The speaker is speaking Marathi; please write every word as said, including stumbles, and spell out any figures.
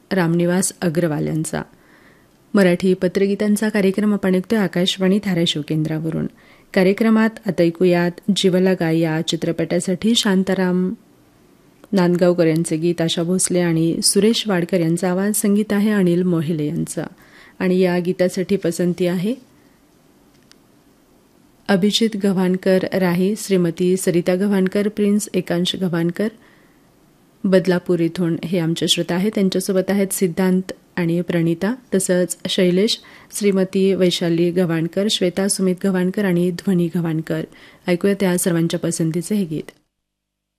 रामनिवास अग्रवाल यांचा. मराठी पत्रगीतांचा कार्यक्रम आपण ऐकतोय आकाशवाणी धाराशिव केंद्रावरून. कार्यक्रमात आता ऐकूयात जीवला गा या चित्रपटासाठी शांताराम नांदगावकर यांचे गीत, आशा भोसले आणि सुरेश वाडकर यांचा आवाज, संगीत आहे अनिल मोहिले यांचा. आणि या गीतासाठी पसंती आहे अभिजित गव्हाणकर राही, श्रीमती सरिता गव्हाणकर, प्रिन्स एकांश गव्हाणकर बदलापूर इथून हे आमचे श्रोता आहेत. त्यांच्यासोबत आहेत सिद्धांत आणि प्रणिता, तसंच शैलेश, श्रीमती वैशाली गव्हाणकर, श्वेता सुमित गव्हाणकर आणि ध्वनी गव्हाणकर. ऐकूया त्या सर्वांच्या पसंतीचे हे गीत.